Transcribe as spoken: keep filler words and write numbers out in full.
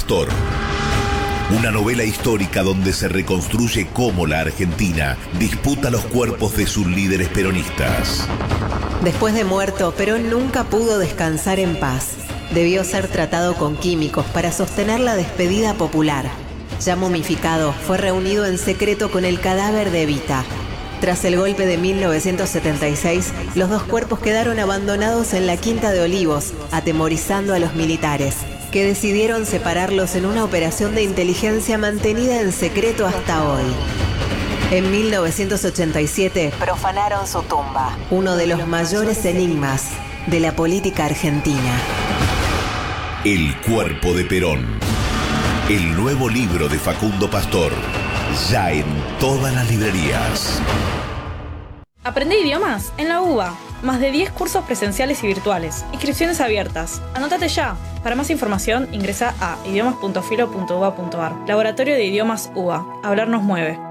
Pastor. Una novela histórica donde se reconstruye cómo la Argentina disputa los cuerpos de sus líderes peronistas. Después de muerto, Perón nunca pudo descansar en paz. Debió ser tratado con químicos para sostener la despedida popular. Ya momificado, fue reunido en secreto con el cadáver de Evita. Tras el golpe de mil novecientos setenta y seis, los dos cuerpos quedaron abandonados en la Quinta de Olivos, atemorizando a los militares, que decidieron separarlos en una operación de inteligencia mantenida en secreto hasta hoy. En mil novecientos ochenta y siete profanaron su tumba, uno de los mayores enigmas de la política argentina. El cuerpo de Perón. El nuevo libro de Facundo Pastor. Ya en todas las librerías. Aprende idiomas en la U B A. Más de diez cursos presenciales y virtuales. Inscripciones abiertas. Anótate ya. Para más información ingresa a idiomas punto filo punto u b a punto a r. Laboratorio de Idiomas U B A. Hablar nos mueve.